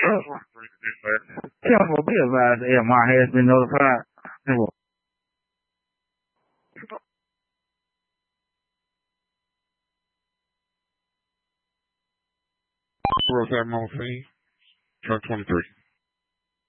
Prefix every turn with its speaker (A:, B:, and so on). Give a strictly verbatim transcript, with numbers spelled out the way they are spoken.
A: Careful, be advised, A M R has been notified.
B: Rose Admiral C, truck twenty-three.